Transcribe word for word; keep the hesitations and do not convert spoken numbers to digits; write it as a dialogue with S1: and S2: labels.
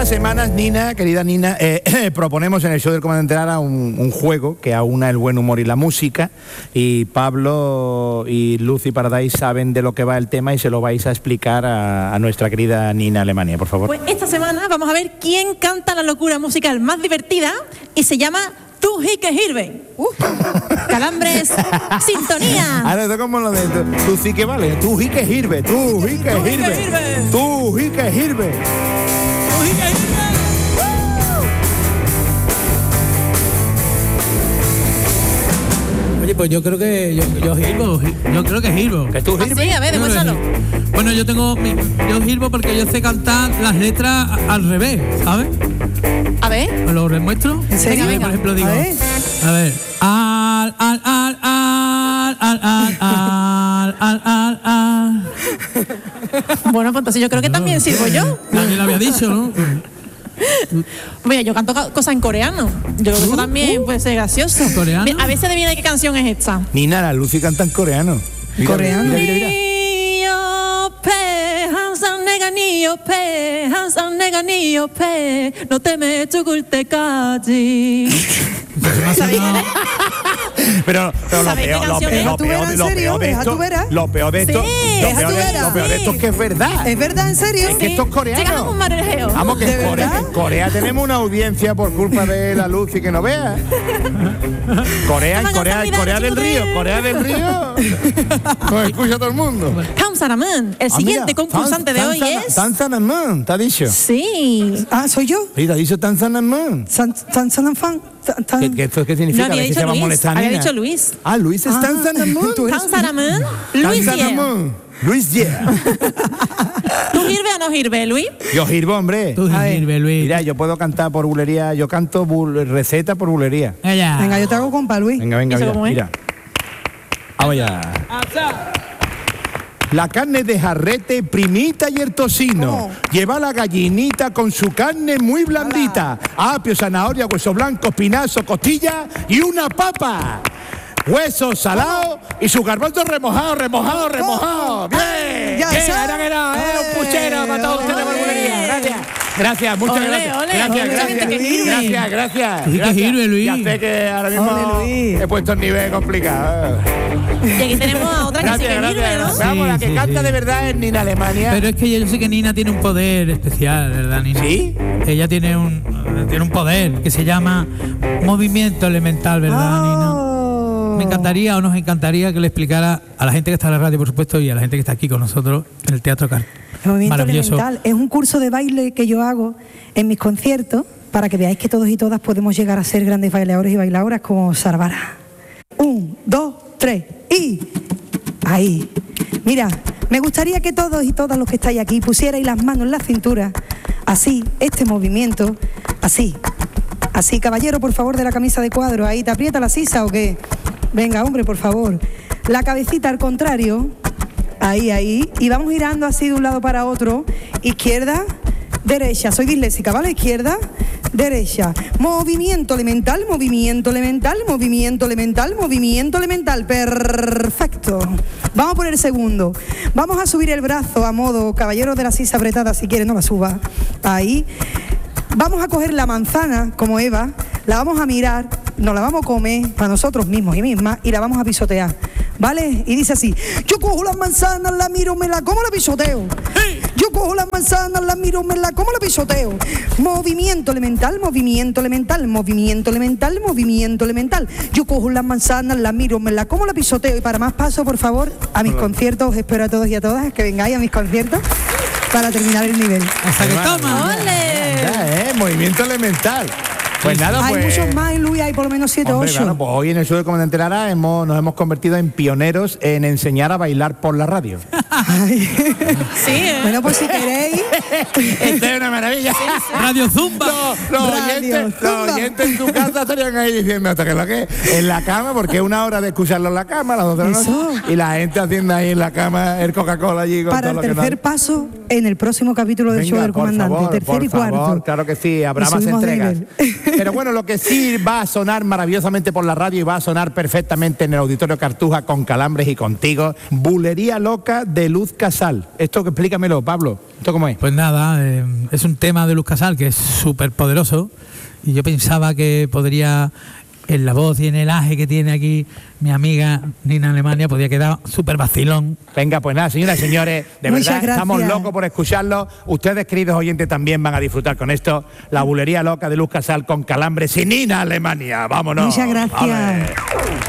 S1: estas semanas, Nina, querida Nina, eh, proponemos en el show del Comandante Lara un, un juego que aúna el buen humor y la música, y Pablo y Lucy Paradise saben de lo que va el tema y se lo vais a explicar a, a nuestra querida Nina Alemania, por favor.
S2: Pues esta semana vamos a ver quién canta la locura musical más divertida y se llama Tú y que Hirve. Uh, calambres, sintonía.
S1: Ahora esto como lo de tú, tú sí que vale, tú y que Hirve, tú y que Hirve, tú y que Hirve.
S3: Oye, pues yo creo que yo, yo girbo, yo creo que girbo.
S1: ¿Que tú
S2: Hirve? Sí, a ver, demuéstralo.
S3: Bueno, yo tengo, mi, yo girbo porque yo sé cantar las letras a- al revés, ¿sabes?
S2: A ver.
S3: ¿Os lo demuestro?
S2: ¿En serio?
S3: Yo,
S2: Venga.
S3: por ejemplo, digo,
S2: A ver.
S3: a ver, al, al, al, al, al, al, al, al, al, al.
S2: Bueno, pues entonces yo creo que también sirvo yo.
S3: Nadie lo había dicho, ¿no?
S2: Mira, yo canto ca- cosas en coreano. Yo creo que eso también puede ser gracioso.
S3: ¿Coreano?
S2: Mira, a ver si adivina qué canción es esta.
S1: Nina, la Lucy canta en coreano. Mira,
S4: ¿Coreano?
S1: Mira, mira, mira.
S2: 네 옆에 항상 내가 네 옆에 항상 내가 네 옆에 너 때문에 죽을 때까지. ¿Sabéis?
S1: Pero, pero lo
S2: ¿Sabéis qué
S1: peor, lo
S2: canción
S1: peor,
S2: es?
S1: lo
S4: ¿Tú verás
S1: peor,
S4: en
S1: lo
S4: serio?
S1: peor de
S4: ¿Deja
S1: esto,
S4: tú verás?
S1: lo peor de esto,
S2: Sí,
S1: lo
S4: deja
S1: peor
S4: tú
S1: de-
S4: verás.
S1: lo peor de esto es que es verdad.
S4: ¿Es verdad, en serio?
S1: Es que esto es coreano.
S2: Llegamos a un marejeo.
S1: Vamos, que
S4: ¿De
S1: en Corea,
S4: verdad?
S1: en Corea tenemos una audiencia por culpa de la luz y que no vea. Corea, en Corea, en Corea del Río, Corea del Río. Nos escucha todo el mundo.
S2: Kamsaraman, el
S1: Ah,
S2: siguiente
S1: mira,
S2: concursante de
S1: Tan-
S2: hoy
S1: Tan-
S2: es.
S1: Tanzanamán, ¿te ha dicho?
S2: Sí.
S4: Ah, ¿soy yo?
S1: Sí, te ha dicho Tanzanamán.
S4: San, san, san, fan, tan, tan-
S1: ¿Qué, qué, esto qué
S2: No,
S1: significa?
S2: había
S1: A ver si
S2: dicho
S1: se va a
S2: Luis.
S1: molestar
S2: Había
S1: Nina.
S2: dicho Luis.
S1: Ah, Luis es
S4: Ah,
S1: Tanzanamán.
S4: tú eres-
S2: Kamsaraman, Luis. yeah.
S1: Tanzanamán. Luis, yeah.
S2: ¿Tú girbe o no girbe, Luis?
S1: Yo girbo, hombre.
S3: Tú
S4: A ver.
S3: girbe, Luis.
S1: Mira, yo puedo cantar por bulería, yo canto bul- receta por bulería.
S3: Ella.
S4: Venga, yo te hago compa, Luis.
S1: Venga, venga,
S2: ¿Eso
S1: mira,
S2: cómo es?
S1: mira. Vamos ya. La carne de jarrete, primita y el tocino.
S4: ¿Cómo?
S1: Lleva la gallinita con su carne muy blandita. Apio, zanahoria, hueso blanco, espinazo, costilla y una papa. Huesos salados y su garbanzo remojado, remojado, remojado. ¡Bien!
S4: Ya
S1: ¡Bien!
S4: está.
S1: Era que no, ¡eh! Un puchero para todos ustedes por
S4: Ole.
S1: bulería. Gracias. Gracias, muchas
S2: Ole,
S1: gracias.
S2: ole,
S1: gracias,
S2: ole.
S1: gracias,
S2: Gente que girbe.
S1: gracias, gracias.
S3: Sí que
S1: gracias.
S3: girbe, Luis.
S1: Ya sé que ahora mismo
S4: Ole, Luis.
S1: he puesto el nivel complicado.
S2: Y aquí tenemos a otra que sí
S1: Gracias,
S2: que girbe,
S1: gracias.
S2: ¿no?
S1: Vamos, la que
S3: Sí, sí,
S1: canta
S3: sí.
S1: de verdad es Nina Alemania.
S3: Pero es que yo sé que Nina tiene un poder especial, ¿verdad, Nina?
S1: ¿Sí?
S3: Ella tiene un, tiene un poder que se llama movimiento elemental, ¿verdad, Nina?
S4: Oh.
S3: Me encantaría o nos encantaría que le explicara a la gente que está en la radio, por supuesto, y a la gente que está aquí con nosotros en el Teatro Car.
S4: El movimiento
S3: Maravilloso.
S4: elemental es un curso de baile que yo hago en mis conciertos para que veáis que todos y todas podemos llegar a ser grandes bailadores y bailadoras como Sarvara. Un, dos, tres y ahí. Mira, me gustaría que todos y todas los que estáis aquí pusierais las manos en la cintura, así, este movimiento, así. Así, caballero, por favor, de la camisa de cuadro, ahí, ¿te aprieta la sisa o qué? Venga, hombre, por favor. La cabecita al contrario. Ahí, ahí. Y vamos girando así de un lado para otro. Izquierda, derecha. Soy disléxica, ¿vale? Izquierda, derecha. Movimiento elemental, movimiento elemental, movimiento elemental, movimiento elemental. Perfecto. Vamos por el segundo. Vamos a subir el brazo a modo caballero de la sisa apretada, si quiere, no la suba. Ahí. Vamos a coger la manzana, como Eva, la vamos a mirar, nos la vamos a comer para nosotros mismos y mismas y la vamos a pisotear, ¿vale? Y dice así, yo cojo las manzanas, la miro, me la como, la pisoteo. Yo cojo las manzanas, la miro, me la como, la pisoteo. Movimiento elemental, movimiento elemental, movimiento elemental, movimiento elemental. Yo cojo las manzanas, la miro, me la como, la pisoteo. Y para más paso, por favor, a mis conciertos, os espero a todos y a todas que vengáis a mis conciertos para terminar el nivel.
S3: Hasta que toma.
S2: ¡Ole!
S1: Ya, ¿eh? Movimiento elemental. Pues nada,
S4: Hay
S1: pues...
S4: muchos más, Luis, hay por lo menos siete o
S1: Hombre,
S4: ocho.
S1: claro, pues hoy en el show del Comandante Lara hemos, nos hemos convertido en pioneros en enseñar a bailar por la radio.
S2: Sí, ¿eh?
S4: Bueno, pues si queréis.
S1: Esto es una maravilla.
S3: Radio Zumba.
S1: Los, los
S4: Radio
S1: oyentes, los
S4: Zumba.
S1: oyentes en tu casa estarían ahí diciendo hasta que lo que en la cama, porque es una hora de escucharlo en la cama a las dos de la noche,
S4: Eso.
S1: y la gente haciendo ahí en la cama el Coca-Cola allí con
S4: Para
S1: todo
S4: el
S1: lo que
S4: tercer
S1: no-
S4: paso en el próximo capítulo del
S1: Venga,
S4: show del
S1: por
S4: comandante,
S1: favor,
S4: tercer
S1: por
S4: y cuarto.
S1: favor, claro que sí, habrá
S4: Y
S1: más
S4: subimos de
S1: entregas.
S4: nivel.
S1: Pero bueno, lo que sí va a sonar maravillosamente por la radio y va a sonar perfectamente en el Auditorio Cartuja con Calambres y contigo, Bulería Loca de Luz Luz Casal. Esto que explícamelo, Pablo. ¿Esto cómo es?
S3: Pues nada, eh, es un tema de Luz Casal que es súper poderoso y yo pensaba que podría, en la voz y en el aje que tiene aquí mi amiga Nina Alemania, podría quedar súper vacilón.
S1: Venga, pues nada, señoras y señores, de
S4: Muchas
S1: verdad
S4: gracias.
S1: estamos locos por escucharlo. Ustedes, queridos oyentes, también van a disfrutar con esto. La bulería loca de Luz Casal con Calambres y Nina Alemania. Vámonos.
S4: Muchas gracias.
S1: Vale.